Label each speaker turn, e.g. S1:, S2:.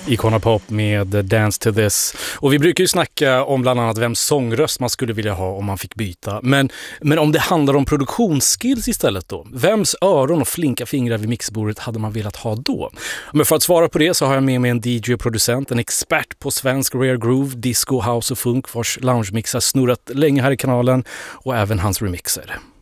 S1: Icona Pop med Dance to this. Och vi brukar ju snacka om bland annat vem sångröst man skulle vilja ha om man fick byta. Men om det handlar om produktionsskills istället då? Vems öron och flinka fingrar vid mixbordet hade man velat ha då? Men för att svara på det så har jag med mig en DJ och producent, en expert på svensk rare groove, disco, house och funk, vars loungemixar snurrat länge här i kanalen, och även hans remixer.